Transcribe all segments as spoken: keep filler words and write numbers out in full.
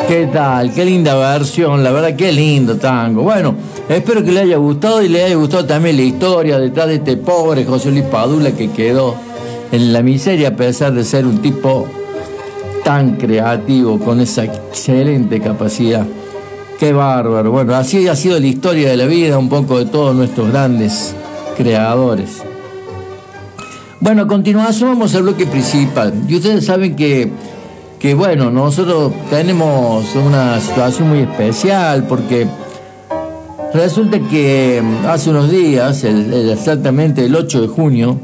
¿Qué tal? Qué linda versión, la verdad, qué lindo tango. Bueno, espero que le haya gustado y le haya gustado también la historia detrás de este pobre José Luis Padula que quedó en la miseria a pesar de ser un tipo tan creativo, con esa excelente capacidad. Qué bárbaro. Bueno, así ha sido la historia de la vida, un poco de todos nuestros grandes creadores. Bueno, a continuación vamos al bloque principal. Y ustedes saben que, que bueno, nosotros tenemos una situación muy especial porque resulta que hace unos días, el, el, exactamente el ocho de junio,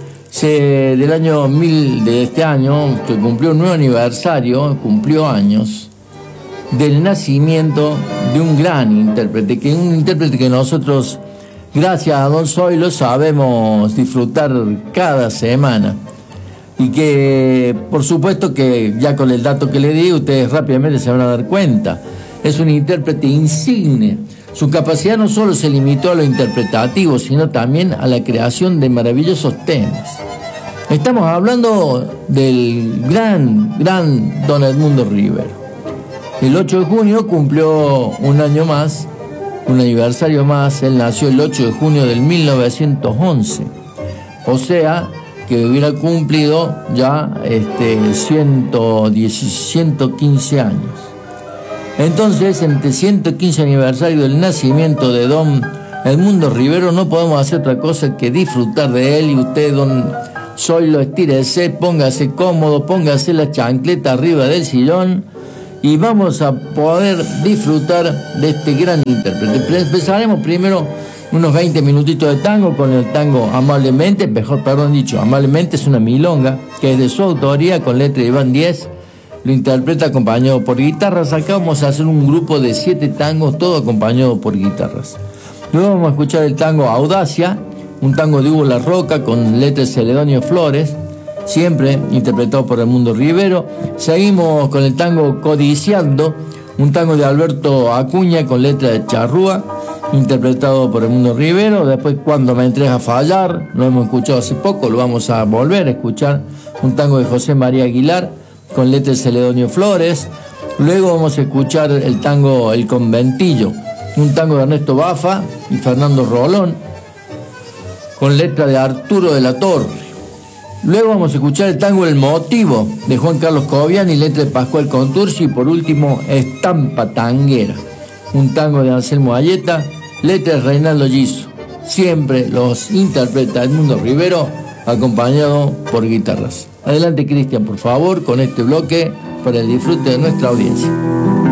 se, del año mil de este año, se cumplió un nuevo aniversario, cumplió años, del nacimiento de un gran intérprete, que un intérprete que nosotros, gracias a Don Zoilo, sabemos disfrutar cada semana. Y que, por supuesto que ya con el dato que le di, ustedes rápidamente se van a dar cuenta. Es un intérprete insigne. Su capacidad no solo se limitó a lo interpretativo, sino también a la creación de maravillosos temas. Estamos hablando del gran, gran Don Edmundo Rivero. El ocho de junio cumplió un año más, un aniversario más. Él nació el ocho de junio del mil novecientos once. O sea, que hubiera cumplido ya este, ciento diez, ciento quince años. Entonces, en este ciento quince aniversario del nacimiento de Don Edmundo Rivero, no podemos hacer otra cosa que disfrutar de él. Y usted, Don Zoilo, estírese, póngase cómodo, póngase la chancleta arriba del sillón y vamos a poder disfrutar de este gran intérprete. Empezaremos primero unos veinte minutitos de tango con el tango Amablemente, mejor perdón dicho, Amablemente es una milonga que es de su autoría con letra de Iván Díez, lo interpreta acompañado por guitarras. Acá vamos a hacer un grupo de siete tangos, todo acompañado por guitarras. Luego vamos a escuchar el tango Audacia, un tango de Hugo La Roca con letra de Celedonio Flores, siempre interpretado por Edmundo Rivero. Seguimos con el tango Codiciando, un tango de Alberto Acuña con letra de Charrúa, interpretado por Edmundo Rivero. Después Cuando me entres a fallar, lo hemos escuchado hace poco, lo vamos a volver a escuchar, un tango de José María Aguilar con letra de Celedonio Flores. Luego vamos a escuchar el tango El Conventillo, un tango de Ernesto Bafa y Fernando Rolón con letra de Arturo de la Torre. Luego vamos a escuchar el tango El Motivo de Juan Carlos Cobian y letra de Pascual Contursi. Y por último, Estampa Tanguera, un tango de Anselmo Ayeta, letra de Reinaldo Giso. Siempre los interpreta Edmundo Rivero, acompañado por guitarras. Adelante, Cristian, por favor, con este bloque para el disfrute de nuestra audiencia.